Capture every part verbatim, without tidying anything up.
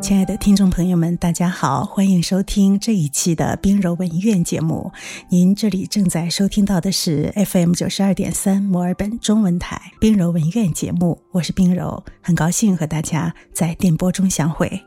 亲爱的听众朋友们，大家好，欢迎收听这一期的冰柔文苑节目。您这里正在收听到的是 F M 九十二点三 墨尔本中文台冰柔文苑节目，我是冰柔，很高兴和大家在电波中相会。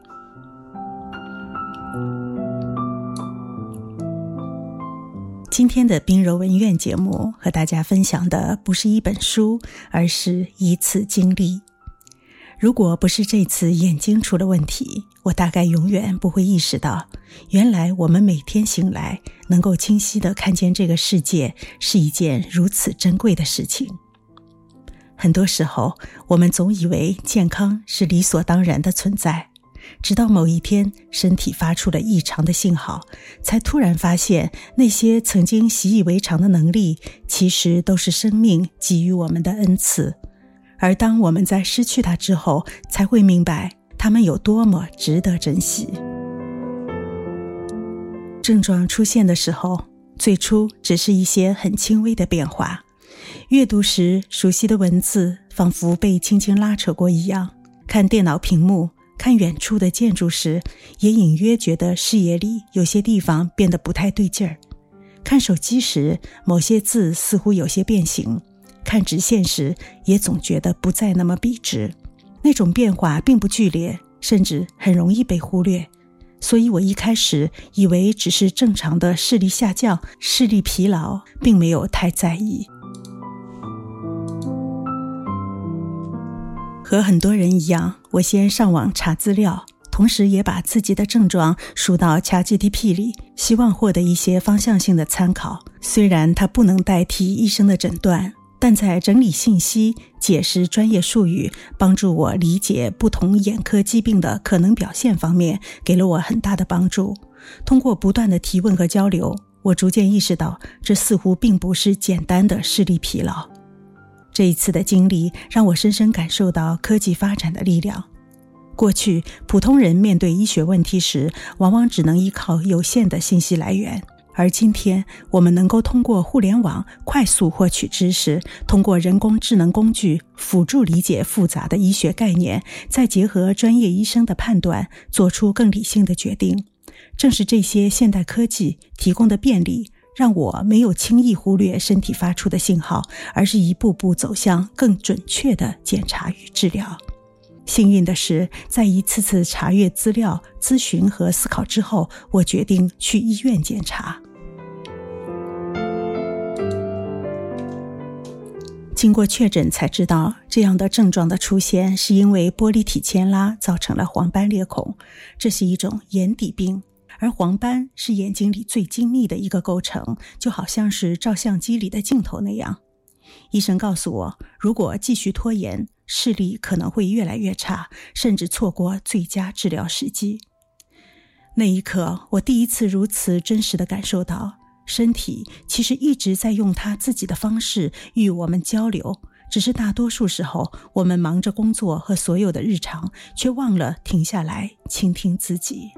今天的冰柔文苑节目和大家分享的不是一本书，而是一次经历。如果不是这次眼睛出了问题，我大概永远不会意识到，原来我们每天醒来能够清晰地看见这个世界是一件如此珍贵的事情。很多时候，我们总以为健康是理所当然的存在，直到某一天身体发出了异常的信号，才突然发现那些曾经习以为常的能力，其实都是生命给予我们的恩赐。而当我们在失去它之后，才会明白它们有多么值得珍惜。症状出现的时候，最初只是一些很轻微的变化，阅读时熟悉的文字仿佛被轻轻拉扯过一样，看电脑屏幕，看远处的建筑时，也隐约觉得视野里有些地方变得不太对劲儿。看手机时，某些字似乎有些变形，看直线时也总觉得不再那么笔直。那种变化并不剧烈，甚至很容易被忽略，所以我一开始以为只是正常的视力下降、视力疲劳，并没有太在意。和很多人一样，我先上网查资料，同时也把自己的症状输到 ChatGPT 里，希望获得一些方向性的参考。虽然它不能代替医生的诊断，但在整理信息、解释专业术语、帮助我理解不同眼科疾病的可能表现方面，给了我很大的帮助。通过不断的提问和交流，我逐渐意识到，这似乎并不是简单的视力疲劳。这一次的经历让我深深感受到科技发展的力量。过去，普通人面对医学问题时，往往只能依靠有限的信息来源。而今天，我们能够通过互联网快速获取知识，通过人工智能工具辅助理解复杂的医学概念，再结合专业医生的判断，做出更理性的决定。正是这些现代科技提供的便利，让我没有轻易忽略身体发出的信号，而是一步步走向更准确的检查与治疗。幸运的是，在一次次查阅资料、咨询和思考之后，我决定去医院检查。经过确诊才知道，这样的症状的出现是因为玻璃体牵拉造成了黄斑裂孔，这是一种眼底病。而黄斑是眼睛里最精密的一个构成，就好像是照相机里的镜头那样。医生告诉我，如果继续拖延，视力可能会越来越差，甚至错过最佳治疗时机。那一刻，我第一次如此真实地感受到，身体其实一直在用它自己的方式与我们交流，只是大多数时候，我们忙着工作和所有的日常，却忘了停下来倾听自己。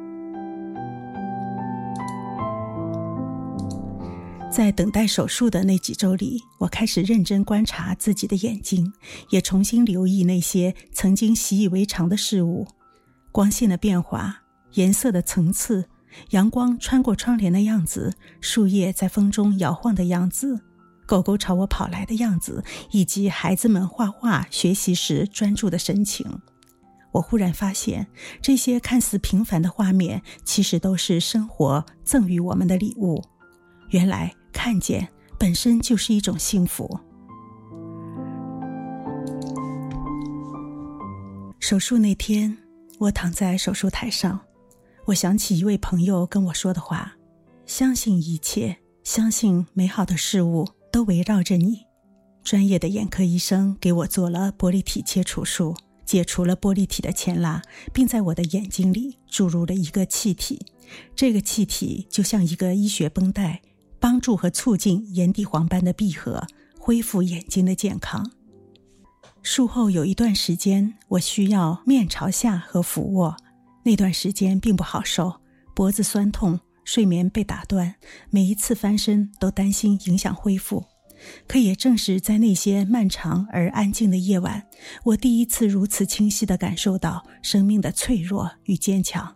在等待手术的那几周里，我开始认真观察自己的眼睛，也重新留意那些曾经习以为常的事物，光线的变化、颜色的层次、阳光穿过窗帘的样子、树叶在风中摇晃的样子、狗狗朝我跑来的样子，以及孩子们画画学习时专注的神情。我忽然发现，这些看似平凡的画面，其实都是生活赠予我们的礼物。原来看见本身就是一种幸福。手术那天，我躺在手术台上，我想起一位朋友跟我说的话：相信一切，相信美好的事物都围绕着你。专业的眼科医生给我做了玻璃体切除术，解除了玻璃体的牵拉，并在我的眼睛里注入了一个气体。这个气体就像一个医学绷带，帮助和促进眼底黄斑的闭合，恢复眼睛的健康。术后有一段时间，我需要面朝下和俯卧，那段时间并不好受，脖子酸痛，睡眠被打断，每一次翻身都担心影响恢复。 可也正是在那些漫长而安静的夜晚，我第一次如此清晰地感受到生命的脆弱与坚强。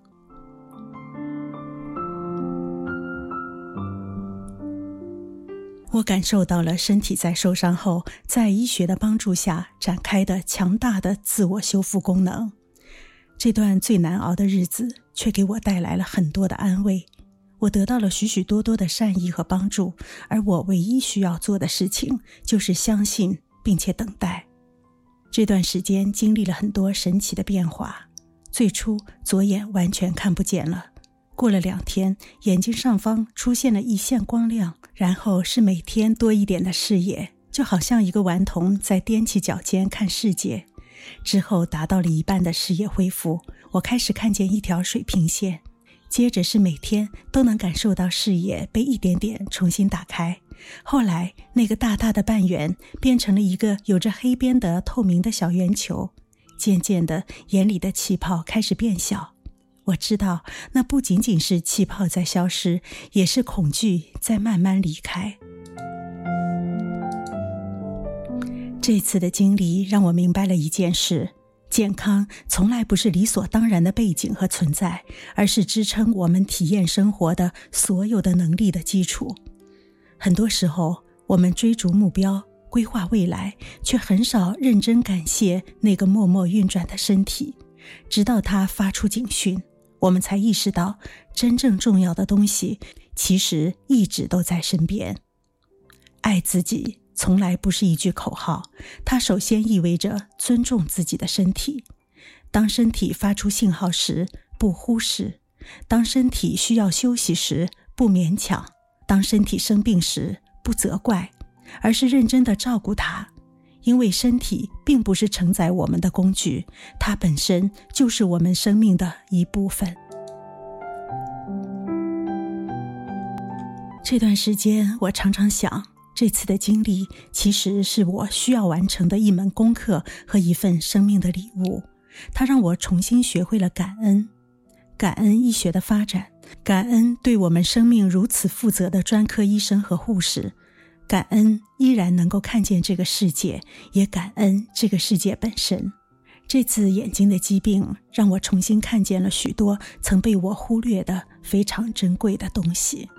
我感受到了身体在受伤后，在医学的帮助下展开的强大的自我修复功能。这段最难熬的日子却给我带来了很多的安慰，我得到了许许多多的善意和帮助，而我唯一需要做的事情就是相信并且等待。这段时间经历了很多神奇的变化，最初左眼完全看不见了，过了两天，眼睛上方出现了一线光亮，然后是每天多一点的视野，就好像一个顽童在踮起脚尖看世界。之后达到了一半的视野恢复，我开始看见一条水平线，接着是每天都能感受到视野被一点点重新打开。后来那个大大的半圆变成了一个有着黑边的透明的小圆球，渐渐的眼里的气泡开始变小。我知道那不仅仅是气泡在消失，也是恐惧在慢慢离开。这次的经历让我明白了一件事，健康从来不是理所当然的背景和存在，而是支撑我们体验生活的所有的能力的基础。很多时候，我们追逐目标，规划未来，却很少认真感谢那个默默运转的身体，直到它发出警讯，我们才意识到真正重要的东西其实一直都在身边。爱自己从来不是一句口号，它首先意味着尊重自己的身体。当身体发出信号时，不忽视；当身体需要休息时，不勉强；当身体生病时，不责怪，而是认真地照顾它。因为身体并不是承载我们的工具，它本身就是我们生命的一部分。这段时间，我常常想，这次的经历其实是我需要完成的一门功课和一份生命的礼物。它让我重新学会了感恩，感恩医学的发展，感恩对我们生命如此负责的专科医生和护士，感恩依然能够看见这个世界，也感恩这个世界本身。这次眼睛的疾病让我重新看见了许多曾被我忽略的非常珍贵的东西。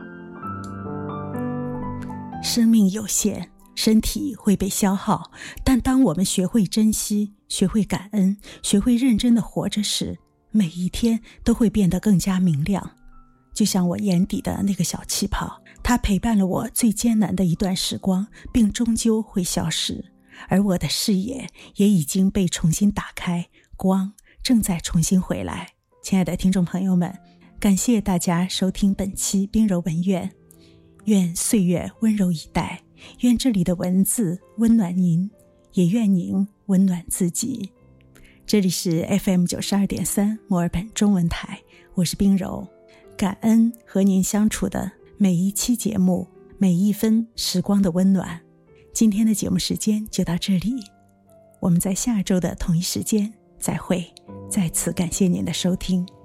生命有限，身体会被消耗，但当我们学会珍惜，学会感恩，学会认真地活着时，每一天都会变得更加明亮。就像我眼底的那个小气泡，它陪伴了我最艰难的一段时光，并终究会消失。而我的视野也已经被重新打开，光正在重新回来。亲爱的听众朋友们，感谢大家收听本期冰柔文苑，愿岁月温柔以待，愿这里的文字温暖您，也愿您温暖自己。这里是 F M 九十二点三 墨尔本中文台，我是冰柔，感恩和您相处的每一期节目，每一分时光的温暖。今天的节目时间就到这里，我们在下周的同一时间再会，再次感谢您的收听。